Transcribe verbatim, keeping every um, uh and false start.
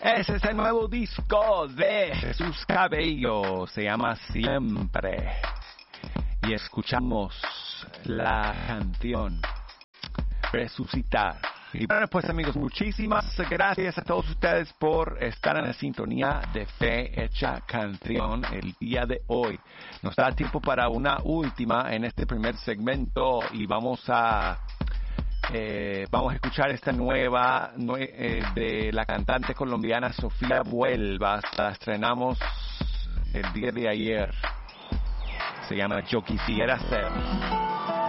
Ese es el nuevo disco de Jesús Cabello, se llama Siempre. Y escuchamos la canción Resucitar. Y bueno, pues amigos, muchísimas gracias a todos ustedes por estar en la sintonía de Fe Hecha Canción el día de hoy. Nos da tiempo para una última en este primer segmento y vamos a eh, vamos a escuchar esta nueva nue- eh, de la cantante colombiana Sofía Vuelvas. La estrenamos el día de ayer. Se llama Yo Quisiera Ser.